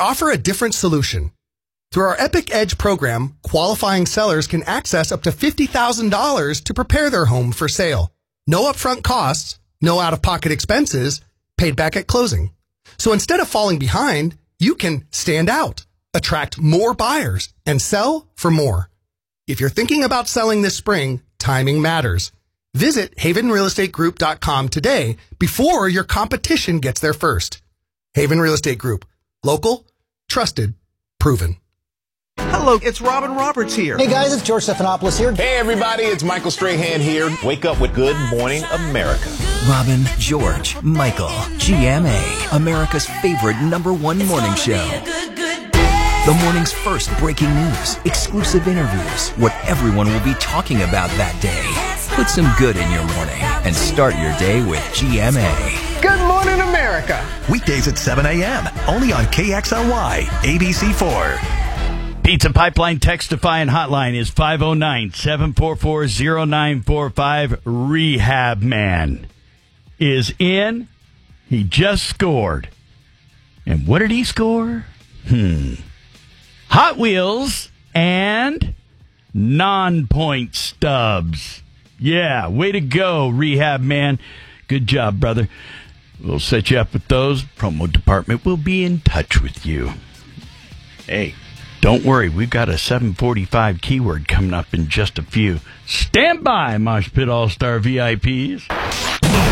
offer a different solution. Through our Epic Edge program, qualifying sellers can access up to $50,000 to prepare their home for sale. No upfront costs, no out-of-pocket expenses, paid back at closing. So instead of falling behind, you can stand out, attract more buyers, and sell for more. If you're thinking about selling this spring, timing matters. Visit havenrealestategroup.com today before your competition gets there first. Haven Real Estate Group. Local, trusted, proven. Hello, it's Robin Roberts here. Hey guys, it's George Stephanopoulos here. Hey everybody, it's Michael Strahan here. Wake up with Good Morning America. Robin, George, Michael, GMA, America's favorite #1 morning show. The morning's first breaking news, exclusive interviews, what everyone will be talking about that day. Put some good in your morning and start your day with GMA. Good Morning America. Weekdays at 7 a.m. only on KXLY, ABC4. Pizza Pipeline Text-Defy and hotline is 509-744-0945. Rehab Man is in. He just scored. And what did he score? Hot Wheels and non-point stubs. Yeah, way to go, Rehab Man. Good job, brother. We'll set you up with those. Promo department will be in touch with you. Hey, don't worry. We've got a 7:45 keyword coming up in just a few. Stand by, Mosh Pit All-Star VIPs.